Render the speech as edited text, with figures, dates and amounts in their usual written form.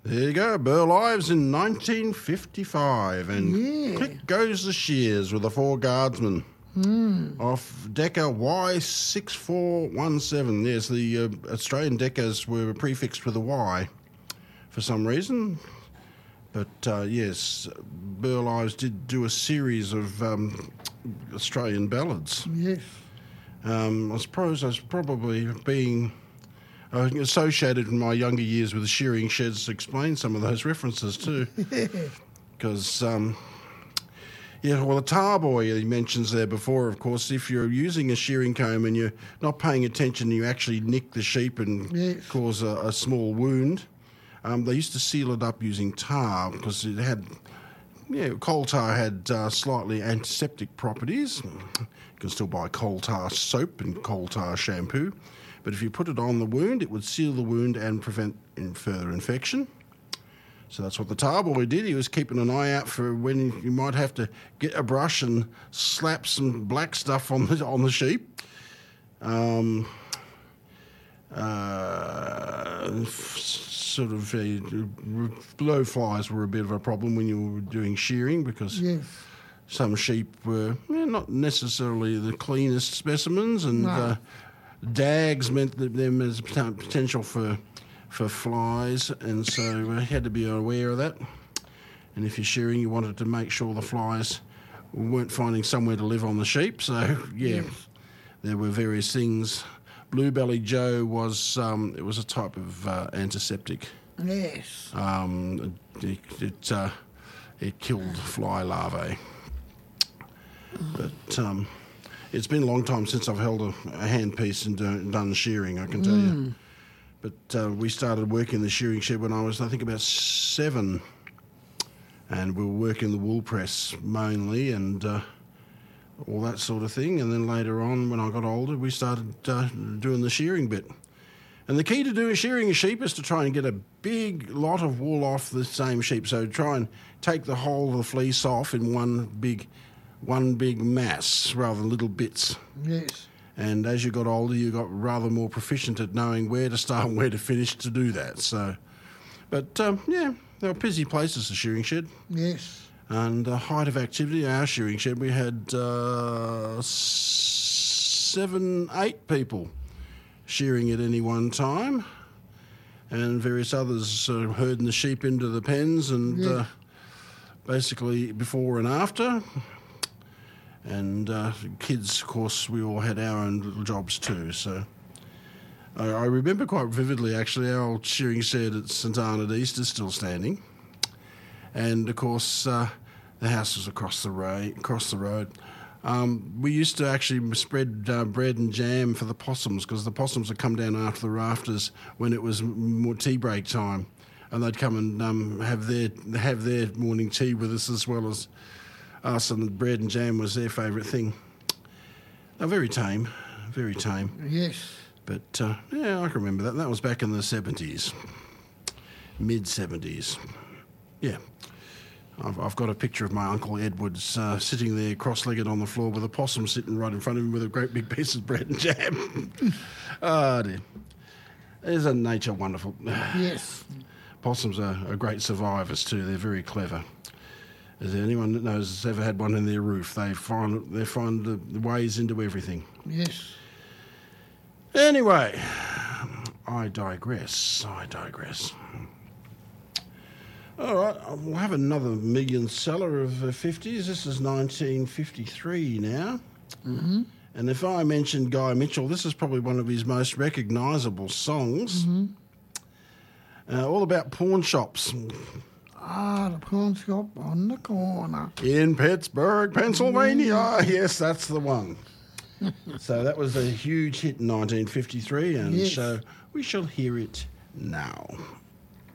There you go, Burl Ives in 1955, and click goes the shears with the four guardsmen off Decca Y6417. Yes, the Australian Deccas were prefixed with a Y for some reason, but yes, Burl Ives did do a series of Australian ballads. Yes. I suppose I was probably being associated in my younger years with the shearing sheds to explain some of those references too. Because, well, the tarboy he mentions there before, of course, if you're using a shearing comb and you're not paying attention, you actually nick the sheep and cause a small wound. They used to seal it up using tar because it had... Yeah, coal tar had slightly antiseptic properties. You can still buy coal tar soap and coal tar shampoo. But if you put it on the wound, it would seal the wound and prevent further infection. So that's what the tarboy did. He was keeping an eye out for when you might have to get a brush and slap some black stuff on the sheep. Sort of blowflies were a bit of a problem when you were doing shearing because some sheep were not necessarily the cleanest specimens, and dags meant that there was potential for flies, and so we had to be aware of that. And if you're shearing, you wanted to make sure the flies weren't finding somewhere to live on the sheep. So there were various things. Bluebelly Joe was it was a type of antiseptic. Yes. It killed fly larvae. But it's been a long time since I've held a handpiece and done shearing, I can tell you. But we started working the shearing shed when I was, I think, about 7. And we were working the wool press mainly and all that sort of thing. And then later on, when I got older, we started doing the shearing bit. And the key to doing shearing a sheep is to try and get a big lot of wool off the same sheep. So try and take the whole of the fleece off in one big mass rather than little bits. Yes. And as you got older, you got rather more proficient at knowing where to start and where to finish to do that. So, but there were busy places, the shearing shed. Yes. And the height of activity, our shearing shed, we had 7, 8 people shearing at any one time, and various others herding the sheep into the pens and basically before and after. And kids, of course, we all had our own little jobs too. So I remember quite vividly, actually, our old shearing shed at St Arnaud East is still standing. And, of course, the house was across the road. We used to actually spread bread and jam for the possums because the possums would come down after the rafters when it was more tea break time, and they'd come and have their morning tea with us as well as us, and the bread and jam was their favourite thing. They're very tame, very tame. Yes. But, I can remember that. That was back in the 70s, mid-70s. Yeah. I've got a picture of my Uncle Edwards sitting there cross-legged on the floor with a possum sitting right in front of him with a great big piece of bread and jam. Oh, dear. Isn't nature wonderful? Yes. Possums are great survivors too. They're very clever. Is there anyone that knows has ever had one in their roof? They find the ways into everything. Yes. Anyway, I digress. All right, we'll have another million seller of 50s. This is 1953 now. Mm-hmm. And if I mentioned Guy Mitchell, this is probably one of his most recognisable songs. Mm-hmm. All about pawn shops. The pawn shop on the corner. In Pittsburgh, Pennsylvania. Yes, that's the one. So that was a huge hit in 1953, and so we shall hear it now.